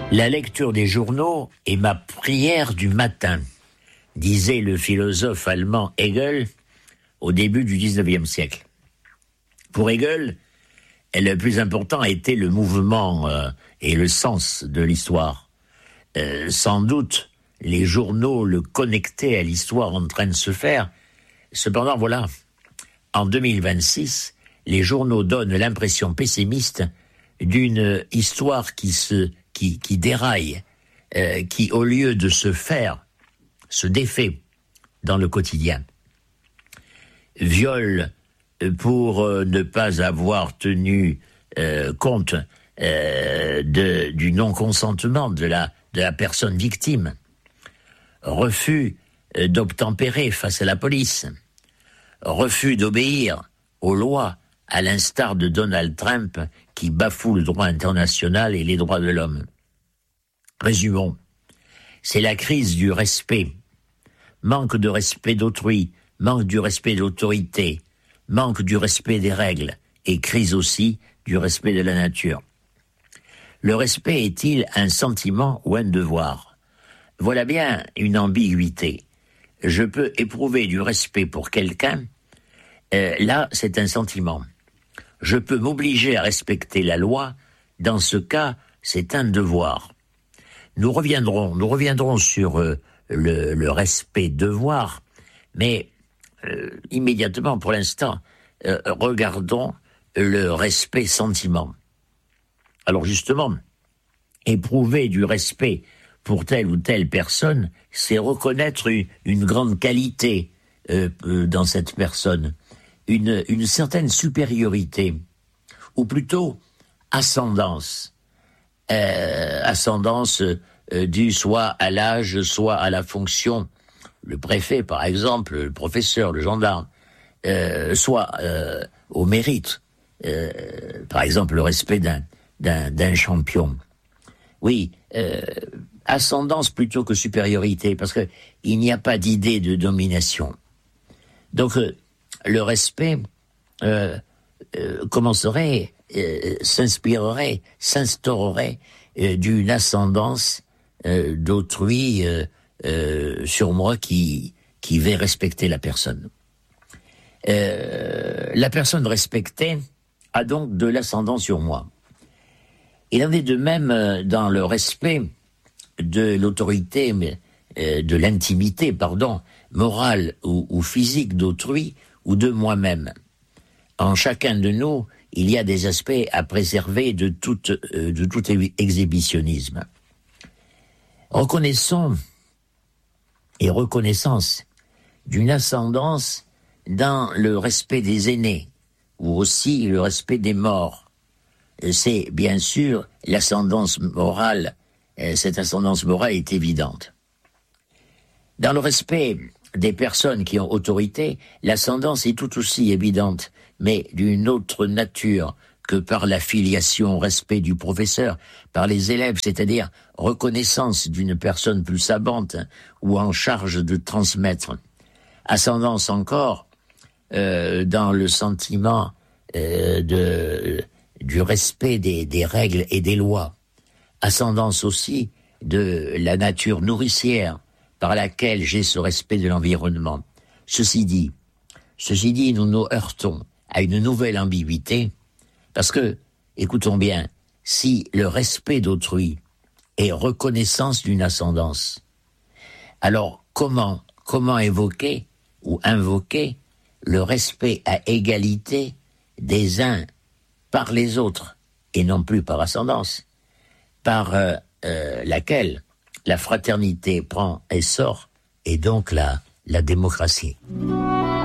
La lecture des journaux est ma prière du matin, disait le philosophe allemand Hegel au début du XIXe siècle. Pour Hegel, le plus important a été le mouvement et le sens de l'histoire. Sans doute, les journaux le connectaient à l'histoire en train de se faire. Cependant, voilà, en 2026, les journaux donnent l'impression pessimiste d'une histoire qui déraille, qui, au lieu de se faire, se défait dans le quotidien. Viol pour ne pas avoir tenu compte du non-consentement de la personne victime. Refus d'obtempérer face à la police. Refus d'obéir aux lois, à l'instar de Donald Trump qui bafoue le droit international et les droits de l'homme. Résumons. C'est la crise du respect. Manque de respect d'autrui, manque du respect de l'autorité, manque du respect des règles et crise aussi du respect de la nature. Le respect est-il un sentiment ou un devoir ? Voilà bien une ambiguïté. Je peux éprouver du respect pour quelqu'un, là c'est un sentiment. Je peux m'obliger à respecter la loi, dans ce cas c'est un devoir. Nous reviendrons sur le respect-devoir, mais immédiatement pour l'instant, regardons le respect-sentiment. Alors justement, éprouver du respect pour telle ou telle personne, c'est reconnaître une grande qualité dans cette personne, une certaine supériorité, ou plutôt ascendance. Ascendance due soit à l'âge, soit à la fonction. Le préfet, par exemple, le professeur, le gendarme, soit au mérite. Par exemple, le respect d'un champion. Oui, ascendance plutôt que supériorité, parce que il n'y a pas d'idée de domination. Donc, le respect s'instaurerait d'une ascendance d'autrui sur moi qui vais respecter la personne. La personne respectée a donc de l'ascendant sur moi. Il en est de même dans le respect de l'autorité, de l'intimité, morale ou physique d'autrui ou de moi-même. En chacun de nous, il y a des aspects à préserver de tout exhibitionnisme. Reconnaissance d'une ascendance dans le respect des aînés, ou aussi le respect des morts. C'est bien sûr l'ascendance morale, cette ascendance morale est évidente. Dans le respect des personnes qui ont autorité, l'ascendance est tout aussi évidente, mais d'une autre nature que par la filiation au respect du professeur, par les élèves, c'est-à-dire reconnaissance d'une personne plus savante ou en charge de transmettre. Ascendance encore dans le sentiment du respect des règles et des lois. Ascendance aussi de la nature nourricière par laquelle j'ai ce respect de l'environnement. Ceci dit, nous nous heurtons à une nouvelle ambiguïté, parce que, écoutons bien, si le respect d'autrui est reconnaissance d'une ascendance, alors comment évoquer ou invoquer le respect à égalité des uns par les autres, et non plus par ascendance, par laquelle la fraternité prend essor, et donc la démocratie.